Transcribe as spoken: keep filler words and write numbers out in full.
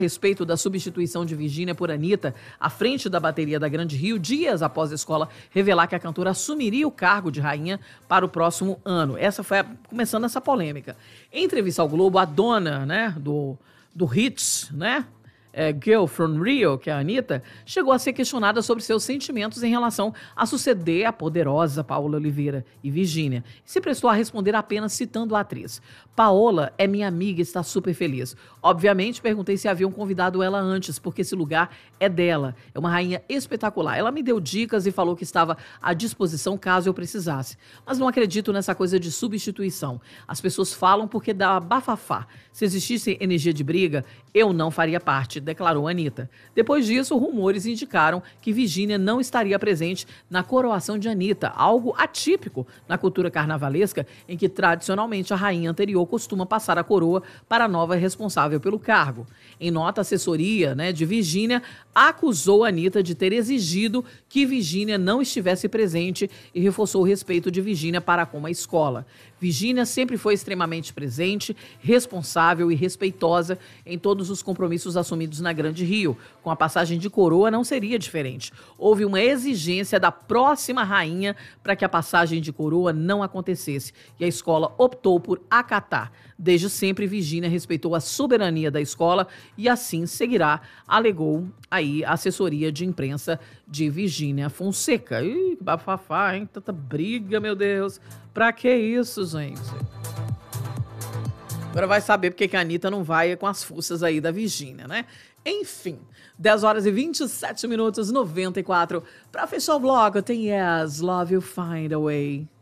respeito da substituição de Virgínia por Anitta à frente da bateria da Grande Rio, dias após a escola revelar que a cantora assumiria o cargo de rainha para o próximo ano. Essa foi a, começando essa polêmica. Em entrevista ao Globo, a dona, né, do, do Hits, né, é, Girl from Rio, que é a Anitta, chegou a ser questionada sobre seus sentimentos em relação a suceder a poderosa Paola Oliveira e Virgínia. Se prestou a responder apenas citando a atriz. Paola é minha amiga e está super feliz. Obviamente, perguntei se haviam convidado ela antes, porque esse lugar é dela. É uma rainha espetacular. Ela me deu dicas e falou que estava à disposição caso eu precisasse. Mas não acredito nessa coisa de substituição. As pessoas falam porque dá bafafá. Se existisse energia de briga, eu não faria parte, declarou Anitta. Depois disso, rumores indicaram que Virgínia não estaria presente na coroação de Anitta, algo atípico na cultura carnavalesca, em que tradicionalmente a rainha anterior costuma passar a coroa para a nova responsável pelo cargo. Em nota, a assessoria, né, de Virgínia acusou Anitta de ter exigido que Virgínia não estivesse presente e reforçou o respeito de Virgínia para com a escola. Virgínia sempre foi extremamente presente, responsável e respeitosa em todos os compromissos assumidos na Grande Rio. Com a passagem de coroa não seria diferente. Houve uma exigência da próxima rainha para que a passagem de coroa não acontecesse e a escola optou por acatar. Desde sempre, Virgínia respeitou a soberania da escola e assim seguirá, alegou aí a assessoria de imprensa de Virgínia Fonseca. Ih, que bafafá, hein? Tanta briga, meu Deus. Pra que isso, gente? Agora vai saber porque que a Anitta não vai com as fuças aí da Virgínia, né? Enfim, dez horas e vinte e sete minutos, noventa e quatro. Pra fechar o bloco, tem Yes, Love You Find a Way.